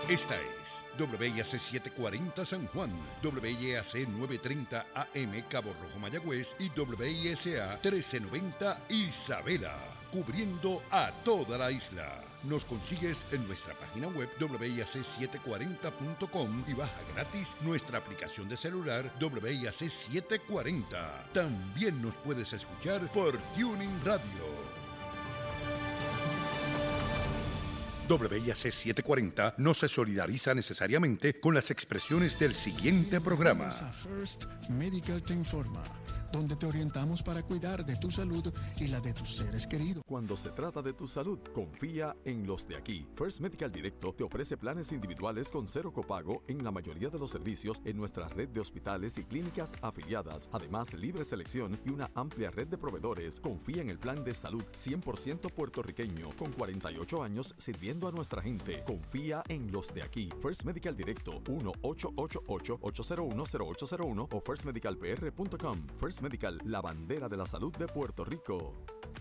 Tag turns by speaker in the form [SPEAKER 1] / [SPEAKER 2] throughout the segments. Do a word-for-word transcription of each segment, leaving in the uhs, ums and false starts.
[SPEAKER 1] Esta es W I A C setecientos cuarenta San Juan, W I A C novecientos treinta A M Cabo Rojo Mayagüez y W I S A trece noventa Isabela, cubriendo a toda la isla. Nos consigues en nuestra página web W I A C setecientos cuarenta punto com y baja gratis nuestra aplicación de celular W I A C setecientos cuarenta. También nos puedes escuchar por Tuning Radio. W I A C setecientos cuarenta no se solidariza necesariamente con las expresiones del siguiente programa.
[SPEAKER 2] A First Medical te informa, donde te orientamos para cuidar de tu salud y la de tus seres queridos.
[SPEAKER 3] Cuando se trata de tu salud, confía en los de aquí. First Medical Directo te ofrece planes individuales con cero copago en la mayoría de los servicios en nuestra red de hospitales y clínicas afiliadas. Además, libre selección y una amplia red de proveedores. Confía en el plan de salud cien por ciento puertorriqueño, con cuarenta y ocho años sirviendo a nuestra gente. Confía en los de aquí. First Medical Directo, uno ocho ocho ocho, ocho cero uno, cero ocho cero uno o first medical p r punto com. First Medical, la bandera de la salud de Puerto Rico.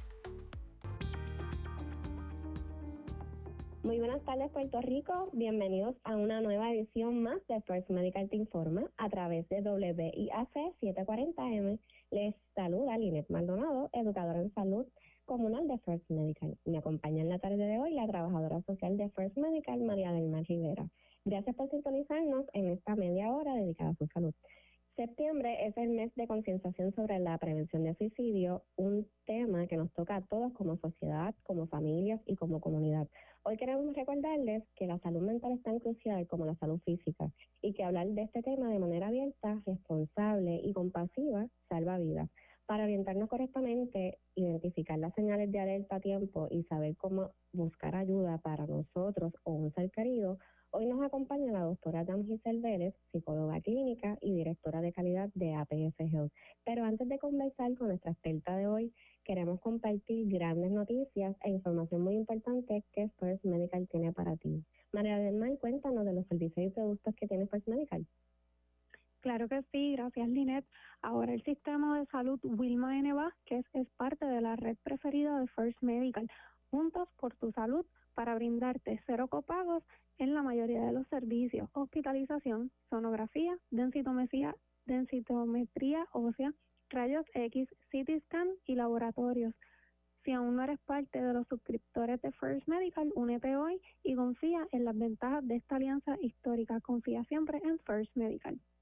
[SPEAKER 4] Muy buenas tardes, Puerto Rico. Bienvenidos a una nueva edición más de First Medical te informa a través de W I A C setecientos cuarenta M. Les saluda Linet Maldonado, educadora en salud comunal de First Medical. Me acompaña en la tarde de hoy la trabajadora social de First Medical, María del Mar Rivera. Gracias por sintonizarnos en esta media hora dedicada a su salud. Septiembre es el mes de concienciación sobre la prevención de suicidio, un tema que nos toca a todos como sociedad, como familias y como comunidad. Hoy queremos recordarles que la salud mental es tan crucial como la salud física y que hablar de este tema de manera abierta, responsable y compasiva salva vidas. Para orientarnos correctamente, identificar las señales de alerta a tiempo y saber cómo buscar ayuda para nosotros o un ser querido, hoy nos acompaña la doctora Damgisel Vélez, psicóloga clínica y directora de calidad de A P F Health. Pero antes de conversar con nuestra experta de hoy, queremos compartir grandes noticias e información muy importante que First Medical tiene para ti. María del Mar, cuéntanos de los servicios y productos que tiene First Medical.
[SPEAKER 5] Claro que sí, gracias Linet. Ahora el sistema de salud Wilma N. Vázquez es parte de la red preferida de First Medical, Juntos por tu Salud, para brindarte cero copagos en la mayoría de los servicios: hospitalización, sonografía, densitometría, densitometría ósea, rayos X, C T scan y laboratorios. Si aún no eres parte de los suscriptores de First Medical, únete hoy y confía en las ventajas de esta alianza histórica. Confía siempre en First Medical.